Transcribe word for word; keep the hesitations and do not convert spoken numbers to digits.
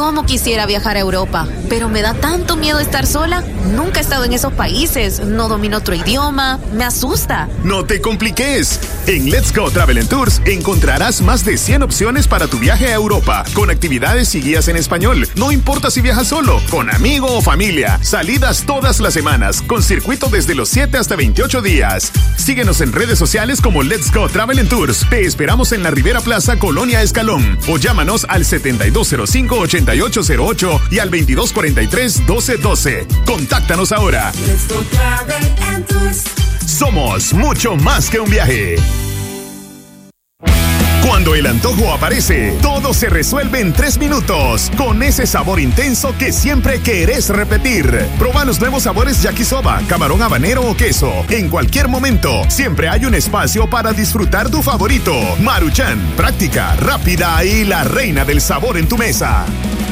cómo quisiera viajar a Europa, pero me da tanto miedo estar sola. Nunca he estado en esos países, no domino otro idioma, me asusta. No te compliques. En Let's Go Travel and Tours encontrarás más de cien opciones para tu viaje a Europa, con actividades y guías en español. No importa si viajas solo, con amigo o familia. Salidas todas las semanas, con circuito desde los siete hasta veintiocho días. Síguenos en redes sociales como Let's Go Travel and Tours. Te esperamos en la Rivera Plaza, Colonia Escalón. O llámanos al setenta y dos cero cinco, ochenta y ocho cero ocho y al veintidós cuarenta y tres, doce doce. Contáctanos ahora. Let's Go Travel and Tours. Somos mucho más que un viaje. Cuando el antojo aparece, todo se resuelve en tres minutos, con ese sabor intenso que siempre querés repetir. Proba los nuevos sabores yakisoba, camarón habanero o queso. En cualquier momento, siempre hay un espacio para disfrutar tu favorito. Maruchan, práctica, rápida y la reina del sabor en tu mesa.